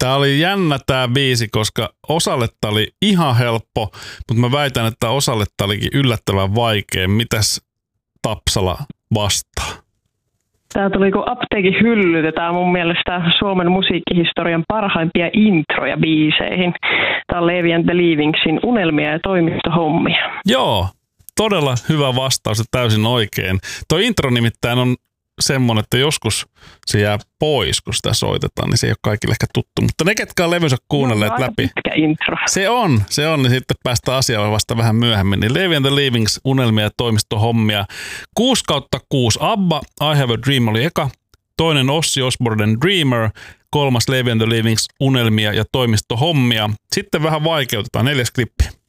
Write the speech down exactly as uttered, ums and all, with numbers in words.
Tää oli jännä tää biisi, koska osalle tää oli ihan helppo, mutta mä väitän, että osalle tää olikin yllättävän vaikea. Mitäs Tapsala vastaa? Tää tuli kuin apteekin hyllyt. Tää on mun mielestä Suomen musiikkihistorian parhaimpia introja biiseihin. Tää on Levi and the Leavingsin Unelmia ja toimistohommia. Joo, todella hyvä vastaus ja täysin oikein. Tuo intro nimittäin on semmoinen, että joskus se jää pois, kun sitä soitetaan, niin se ei ole kaikille ehkä tuttu. Mutta ne, ketkä on levynsä kuunnelleet no, läpi. Pitkä intro. Se on, se on, niin sitten päästään asiaan vasta vähän myöhemmin. Niin Levi and the Leavings, Unelmia ja toimistohommia. kuusi kautta kuusi ABBA, I Have a Dream oli eka. Toinen Ozzy Osbournen Dreamer. Kolmas Levi and the Leavings, Unelmia ja toimistohommia. Sitten vähän vaikeutetaan, neljäs klippi.